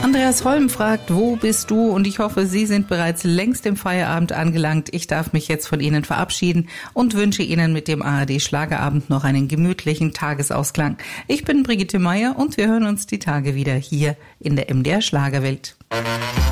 Andreas Holm fragt, wo bist du? Und ich hoffe, Sie sind bereits längst im Feierabend angelangt. Ich darf mich jetzt von Ihnen verabschieden und wünsche Ihnen mit dem ARD Schlagerabend noch einen gemütlichen Tagesausklang. Ich bin Brigitte Meier und wir hören uns die Tage wieder hier in der MDR Schlagerwelt.